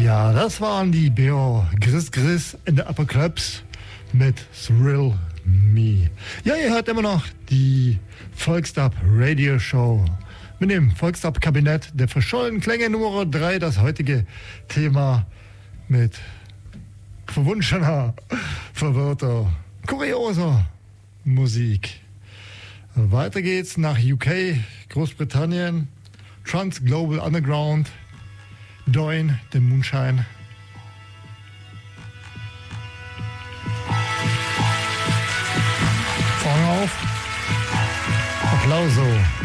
Ja, das waren die Beo Gris in der Upper Clubs mit Thrill Me. Ja, ihr hört immer noch die Volksdub Radio Show mit dem Volksdub Kabinett der verschollenen Klänge Nummer 3. Das heutige Thema mit verwunschener, verwirrter, kurioser Musik. Weiter geht's nach UK, Großbritannien, Trans Global Underground, Doin, The Moonshine. Vorne auf. Applauso.